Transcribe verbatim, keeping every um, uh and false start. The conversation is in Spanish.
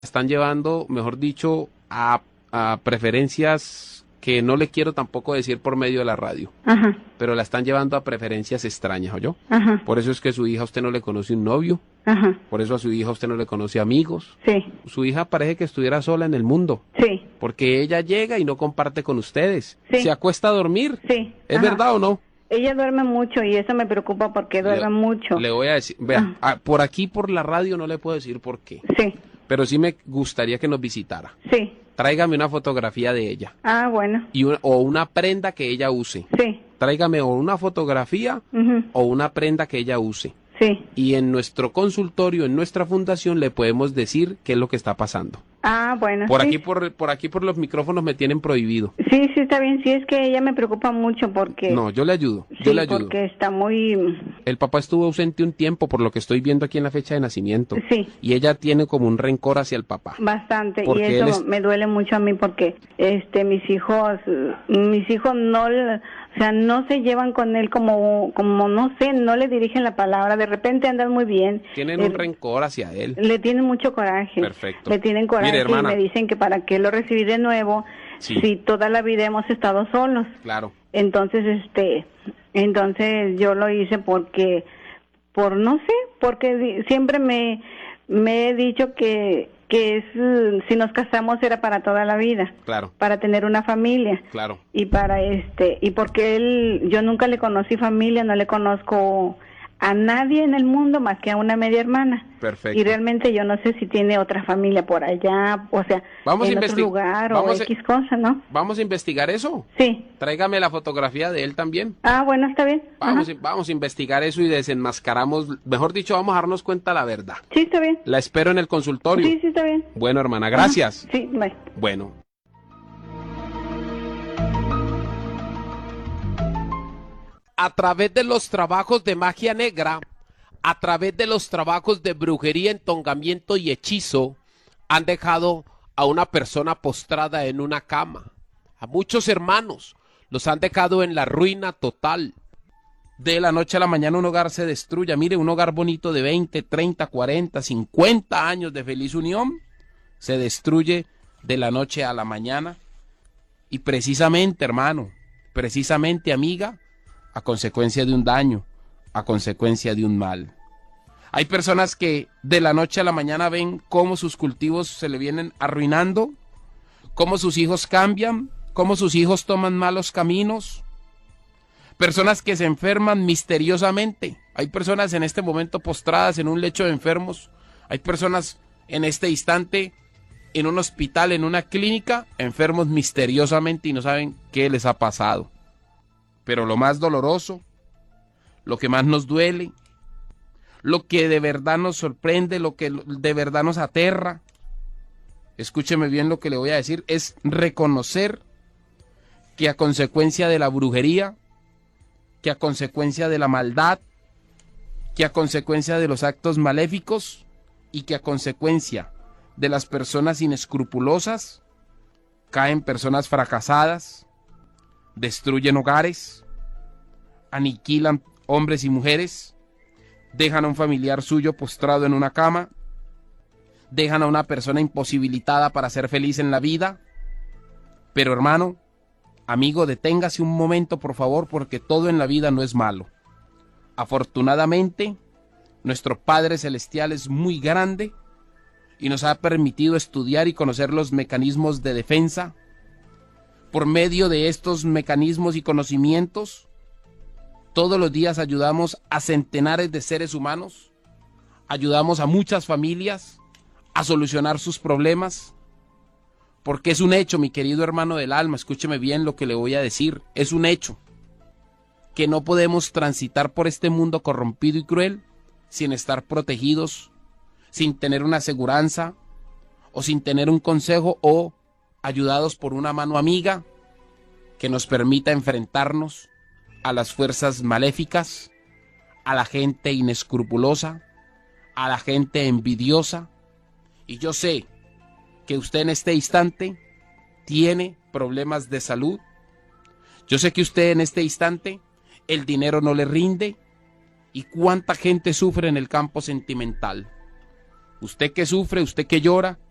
están llevando, mejor dicho, a, a preferencias que no le quiero tampoco decir por medio de la radio, Ajá, pero la están llevando a preferencias extrañas, ¿oyó? ajá, Por eso es que su hija a usted no le conoce un novio, ajá, por eso a su hija a usted no le conoce amigos. sí, Su hija parece que estuviera sola en el mundo, sí, porque ella llega y no comparte con ustedes. Sí. Se acuesta a dormir. sí. ¿Es ajá. verdad o no? Ella duerme mucho y eso me preocupa porque duerme Le- mucho. Le voy a decir, vea, ah, por aquí por la radio no le puedo decir por qué, Sí, pero sí me gustaría que nos visitara. sí. Tráigame una fotografía de ella Ah, bueno, y una- o una prenda que ella use. sí, Tráigame o una fotografía ujú, o una prenda que ella use. sí. Y en nuestro consultorio, en nuestra fundación, le podemos decir qué es lo que está pasando. Ah, bueno, Por sí. aquí, por, por aquí, por los micrófonos me tienen prohibido. Sí, sí, está bien. Sí, es que ella me preocupa mucho porque... No, yo le ayudo, yo sí, le ayudo. porque está muy... El papá estuvo ausente un tiempo, por lo que estoy viendo aquí en la fecha de nacimiento. Sí. Y ella tiene como un rencor hacia el papá. Bastante, Porque y él eso es- me duele mucho a mí porque este mis hijos mis hijos no le- o sea, no se llevan con él como como no sé, no le dirigen la palabra, de repente andan muy bien. Tienen Eh, un rencor hacia él. Le tienen mucho coraje. Perfecto. Le tienen coraje. Mire, hermana. Y me dicen que para qué lo recibí de nuevo Sí. si toda la vida hemos estado solos. Claro. Entonces, este, entonces yo lo hice porque, por no sé, porque di- siempre me, me he dicho que, que es, eh, si nos casamos era para toda la vida, Claro, para tener una familia. claro. Y para este, y porque él, yo nunca le conocí familia, no le conozco a nadie en el mundo más que a una media hermana. Perfecto. Y realmente yo no sé si tiene otra familia por allá, o sea, Vamos a en otro investi- lugar o vamos a- X cosa, ¿no? Vamos a investigar eso. Sí. Tráigame la fotografía de él también. Ah, bueno, está bien. Vamos, Ajá. vamos a investigar eso y desenmascaramos, mejor dicho, vamos a darnos cuenta la verdad. Sí, está bien. La espero en el consultorio. Sí, sí, está bien. Bueno, hermana, gracias. Ajá. Sí, bye. Bueno. A través de los trabajos de magia negra, a través de los trabajos de brujería, entongamiento y hechizo, han dejado a una persona postrada en una cama. A muchos hermanos los han dejado en la ruina total. De la noche a la mañana un hogar se destruye. Mire, un hogar bonito de veinte, treinta, cuarenta, cincuenta años de feliz unión se destruye de la noche a la mañana. Y precisamente, hermano, precisamente, amiga, a consecuencia de un daño, a consecuencia de un mal. Hay personas que de la noche a la mañana ven cómo sus cultivos se le vienen arruinando, cómo sus hijos cambian, cómo sus hijos toman malos caminos. Personas que se enferman misteriosamente. Hay personas en este momento postradas en un lecho de enfermos. Hay personas en este instante en un hospital, en una clínica, enfermos misteriosamente y no saben qué les ha pasado. Pero lo más doloroso, lo que más nos duele, lo que de verdad nos sorprende, lo que de verdad nos aterra, escúcheme bien lo que le voy a decir, es reconocer que a consecuencia de la brujería, que a consecuencia de la maldad, que a consecuencia de los actos maléficos y que a consecuencia de las personas inescrupulosas, caen personas fracasadas, destruyen hogares, aniquilan hombres y mujeres, dejan a un familiar suyo postrado en una cama, dejan a una persona imposibilitada para ser feliz en la vida. Pero hermano, amigo, deténgase un momento por favor, porque todo en la vida no es malo. Afortunadamente, nuestro Padre Celestial es muy grande y nos ha permitido estudiar y conocer los mecanismos de defensa. Por medio de estos mecanismos y conocimientos, todos los días ayudamos a centenares de seres humanos, ayudamos a muchas familias a solucionar sus problemas, porque es un hecho, mi querido hermano del alma, escúcheme bien lo que le voy a decir, es un hecho que no podemos transitar por este mundo corrompido y cruel sin estar protegidos, sin tener una aseguranza o sin tener un consejo o ayudados por una mano amiga que nos permita enfrentarnos a las fuerzas maléficas, a la gente inescrupulosa, a la gente envidiosa. Y yo sé que usted en este instante tiene problemas de salud. Yo sé que usted en este instante el dinero no le rinde. Y cuánta gente sufre en el campo sentimental. Usted que sufre, usted que llora,